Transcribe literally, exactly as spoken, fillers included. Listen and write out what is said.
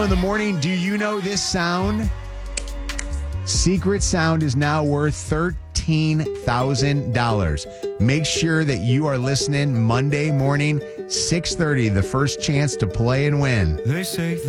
In the morning, do you know this sound? Secret Sound is now worth thirteen thousand dollars. Make sure that you are listening Monday morning, six thirty, the first chance to play and win. They say